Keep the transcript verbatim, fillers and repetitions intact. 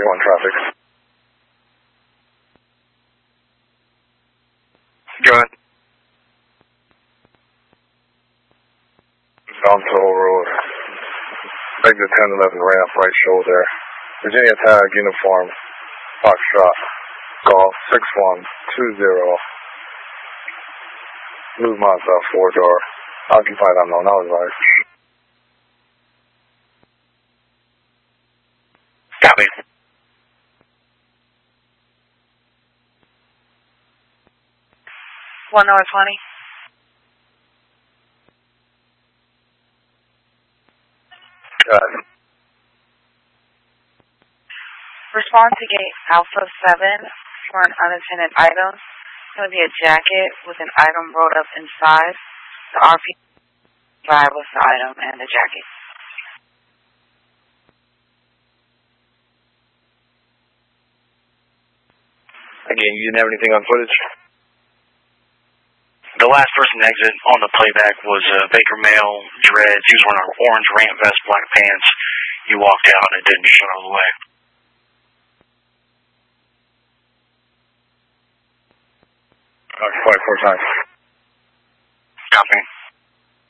forty-one traffic. Go ahead. On Toll Road. Exit ten eleven ramp, right shoulder. Virginia tag, uniform, Foxtrot, Golf six one two zero. Blue Mazda, four door. Occupied unknown, now advised. Copy. One hour twenty. Good. Respond to gate Alpha seven for an unattended item. It's going to be a jacket with an item rolled up inside. The R P drive with the item and the jacket. Again, you didn't have anything on footage? The last person to exit on the playback was uh, Baker Male, dreads. He was wearing an orange ramp vest, black pants. He walked out and it didn't show all the way. Occupied four times.